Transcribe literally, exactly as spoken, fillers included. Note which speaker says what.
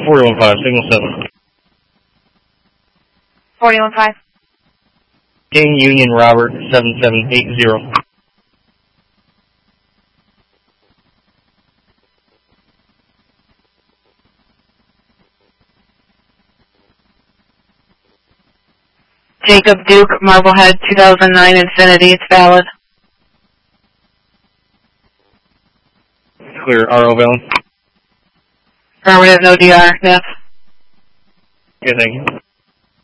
Speaker 1: four one five, signal seven.
Speaker 2: forty-one five.
Speaker 1: King Union Robert, seven seven eight zero.
Speaker 2: Jacob Duke, Marblehead, two thousand nine Infinity, it's valid.
Speaker 1: Clear, R O valid.
Speaker 2: Affirmative, no D R, N F.
Speaker 1: Okay, thank you.